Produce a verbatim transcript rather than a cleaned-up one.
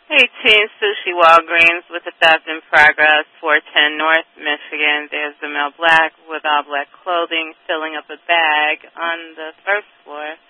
eighteen Sushi Walgreens with a theft in progress, four ten North Michigan. There's a male black with all black clothing filling up a bag on the first floor.